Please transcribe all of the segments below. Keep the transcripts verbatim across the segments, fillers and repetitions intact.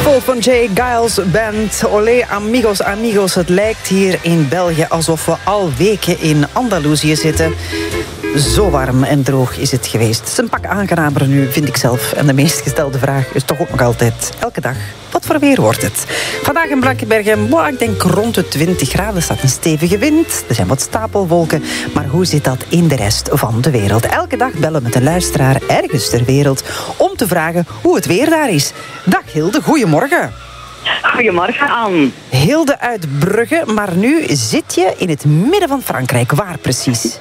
Paul van J. Giles Band. Olé, amigos, amigos. Het lijkt hier in België alsof we al weken in Andalusië zitten. Zo warm en droog is het geweest. Het is een pak aangenamer nu, vind ik zelf. En de meest gestelde vraag is toch ook nog altijd, elke dag, wat voor weer wordt het? Vandaag in Blankenbergen, boah, ik denk rond de twintig graden. Er staat een stevige wind, er zijn wat stapelwolken. Maar hoe zit dat in de rest van de wereld? Elke dag bellen we met een luisteraar ergens ter wereld om te vragen hoe het weer daar is. Dag Hilde, goedemorgen. Goedemorgen, Anne. Hilde uit Brugge, maar nu zit je in het midden van Frankrijk. Waar precies?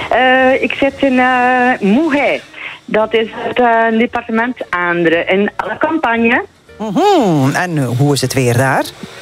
Uh, ik zit in uh, Mougins. Dat is het uh, departement Aandre in La Campagne. Mm-hmm. En hoe is het weer daar?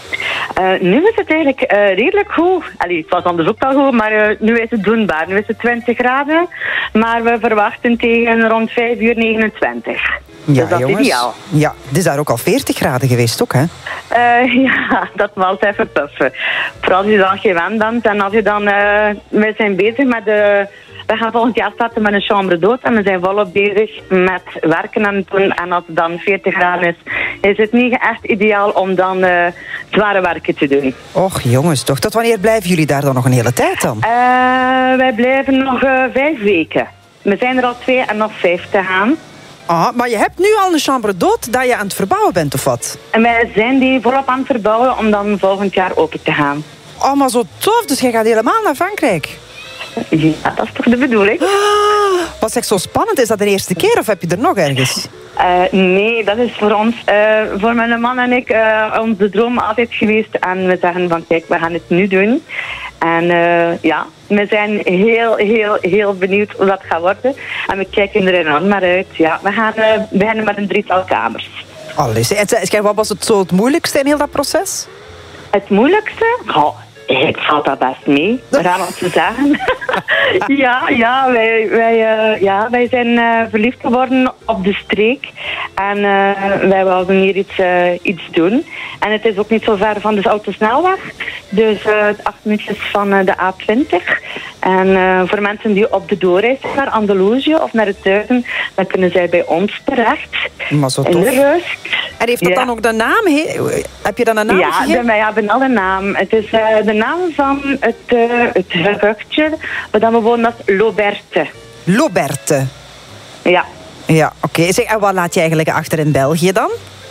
Uh, nu is het eigenlijk uh, redelijk goed. Allee, het was anders ook wel goed, maar uh, nu is het doenbaar. Nu is het twintig graden, maar we verwachten tegen rond vijf uur negenentwintig. Ja, dus dat jongens. is ideaal. Ja, het is daar ook al veertig graden geweest, ook, hè? Uh, ja, dat was even puffen. Vooral als je dan gewend bent en als je dan... Uh, we zijn bezig met de... We gaan volgend jaar starten met een chambre d'hôte en we zijn volop bezig met werken en doen. En als het dan veertig graden is, is het niet echt ideaal om dan uh, zware werken te doen. Och, jongens, toch. Tot wanneer blijven jullie daar dan nog een hele tijd dan? Uh, wij blijven nog uh, vijf weken. We zijn er al twee en nog vijf te gaan. Ah, maar je hebt nu al een chambre d'hôte dat je aan het verbouwen bent, of wat? En wij zijn die volop aan het verbouwen om dan volgend jaar open te gaan. Oh, maar zo tof. Dus jij gaat helemaal naar Frankrijk? Ja, dat is toch de bedoeling? Ah, was echt zo spannend. Is dat de eerste keer of heb je er nog ergens? Uh, nee, dat is voor ons, uh, voor mijn man en ik, uh, onze droom altijd geweest. En we zeggen van kijk, we gaan het nu doen. En uh, ja, we zijn heel, heel, heel benieuwd hoe dat gaat worden. En we kijken er enorm naar uit. Ja, we gaan uh, beginnen met een drietal kamers. Alles. En wat was het zo het moeilijkste in heel dat proces? Het moeilijkste? Oh, het valt dat best mee, raar om te zeggen. ja, ja, wij, wij, uh, ja, wij zijn uh, verliefd geworden op de streek. En uh, wij wilden hier iets, uh, iets doen. En het is ook niet zo ver van de autosnelweg. Dus uh, acht minuutjes van uh, de A twintig. En uh, voor mensen die op de doorreis zijn naar Andalusië of naar het zuiden, dan kunnen zij bij ons terecht. Maar zo tof. In de rust. En heeft dat ja. dan ook de naam? He? Heb je dan een naam ja, gegeven? Ja, wij hebben al een naam. Het is uh, de naam van het, uh, het gehuchtje, wat we wonen als Loberte. Loberte? Ja. Ja, oké. Okay. En wat laat je eigenlijk achter in België dan?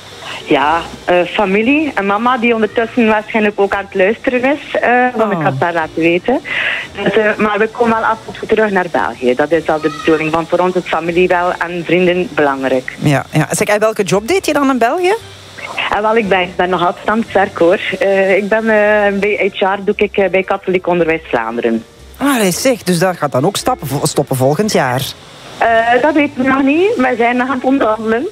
Ja, uh, familie en mama die ondertussen waarschijnlijk ook aan het luisteren is. Uh, want oh. ik had het haar laten weten. Dus, uh, maar we komen wel af en toe terug naar België. Dat is al de bedoeling. Want voor ons is familie wel en vrienden belangrijk. Ja, ja. Zeg, en welke job deed je dan in België? En wel, ik ben, ik ben nog altijd aan het werk hoor. Uh, ik ben uh, bij H R, doe ik uh, bij Katholiek Onderwijs Vlaanderen. Ah, zeg, dus dat gaat dan ook stappen, stoppen volgend jaar? Uh, dat weten we nog niet. Wij zijn nog aan het onderhandelen.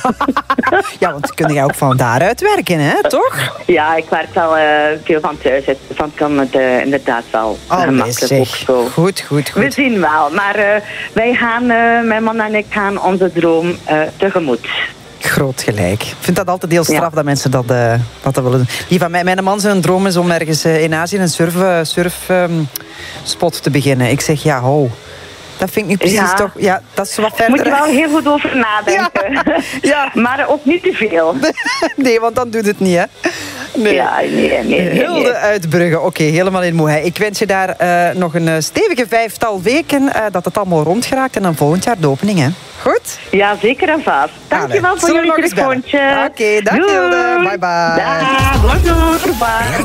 Ja, want kun je ook van daaruit werken, hè, toch? Ja, ik werk wel uh, veel van thuis. Dus dan kan het uh, inderdaad wel oh, gemakkelijk ook zo. Goed, goed, goed. We zien wel. Maar uh, wij gaan, uh, mijn man en ik gaan onze droom uh, tegemoet. Groot gelijk. Ik vind dat altijd heel straf ja. dat mensen dat, uh, dat willen doen. Die van mij, mijn man zijn droom is om ergens uh, in Azië een surf, surf um, spot te beginnen. Ik zeg ja, ho. Dat vind ik nu precies ja. toch... Ja, dat is wat verder. Moet je wel heel goed over nadenken. Ja. Ja. Maar ook niet te veel. Nee, want dan doet het niet, hè? Nee. Ja, nee, nee, nee. Hilde nee. uit Brugge. Oké, okay, helemaal in Mougins. Ik wens je daar uh, nog een uh, stevige vijftal weken, uh, dat het allemaal rond geraakt. En dan volgend jaar de opening, hè? Goed? Ja, zeker en vast. Dankjewel voor jullie telefoontje. Oké, okay, dag Hilde. Bye bye. Dag, bonjour. Bye.